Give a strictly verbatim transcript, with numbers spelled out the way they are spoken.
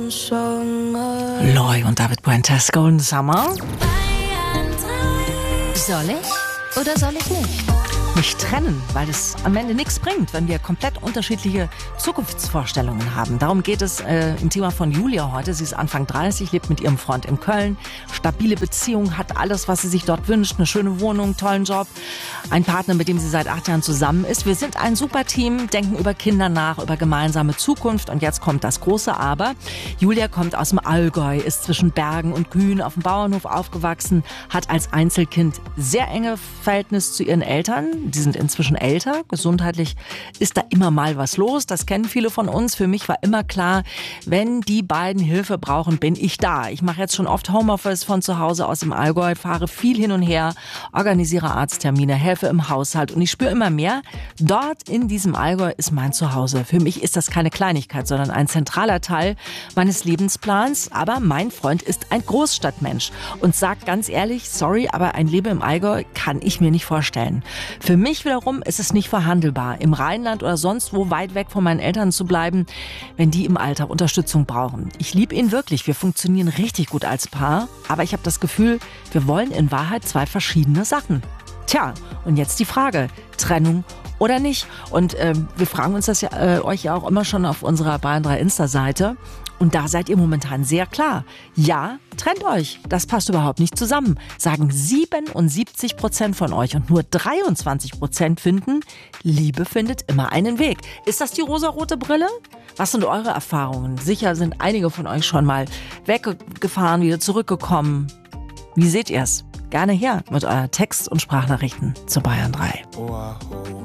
Loi und David Puentes, Golden Summer. Soll ich oder soll ich nicht? Mich trennen, weil es am Ende nichts bringt, wenn wir komplett unterschiedliche Zukunftsvorstellungen haben. Darum geht es äh, im Thema von Julia heute. Sie ist Anfang dreißig, lebt mit ihrem Freund in Köln, stabile Beziehung, hat alles, was sie sich dort wünscht, eine schöne Wohnung, tollen Job, ein Partner, mit dem sie seit acht Jahren zusammen ist. Wir sind ein super Team, denken über Kinder nach, über gemeinsame Zukunft und jetzt kommt das große Aber. Julia kommt aus dem Allgäu, ist zwischen Bergen und Kühen auf dem Bauernhof aufgewachsen, hat als Einzelkind sehr enge Verhältnis zu ihren Eltern. Die sind inzwischen älter. Gesundheitlich ist da immer mal was los. Das kennen viele von uns. Für mich war immer klar, wenn die beiden Hilfe brauchen, bin ich da. Ich mache jetzt schon oft Homeoffice von zu Hause aus dem Allgäu, fahre viel hin und her, organisiere Arzttermine, helfe im Haushalt und ich spüre immer mehr, dort in diesem Allgäu ist mein Zuhause. Für mich ist das keine Kleinigkeit, sondern ein zentraler Teil meines Lebensplans. Aber mein Freund ist ein Großstadtmensch und sagt ganz ehrlich, sorry, aber ein Leben im Allgäu kann ich mir nicht vorstellen. Für mich wiederum ist es nicht verhandelbar, im Rheinland oder sonst wo weit weg von meinen Eltern zu bleiben, wenn die im Alter Unterstützung brauchen. Ich liebe ihn wirklich, wir funktionieren richtig gut als Paar, aber ich habe das Gefühl, wir wollen in Wahrheit zwei verschiedene Sachen. Tja, und jetzt die Frage, Trennung oder nicht? Und äh, wir fragen uns das ja äh, euch ja auch immer schon auf unserer Bayern drei Insta-Seite. Und da seid ihr momentan sehr klar. Ja, trennt euch. Das passt überhaupt nicht zusammen. Sagen siebenundsiebzig Prozent von euch und nur dreiundzwanzig Prozent finden, Liebe findet immer einen Weg. Ist das die rosarote Brille? Was sind eure Erfahrungen? Sicher sind einige von euch schon mal weggefahren, wieder zurückgekommen. Wie seht ihr's? Gerne her mit euren Text- und Sprachnachrichten zu Bayern drei.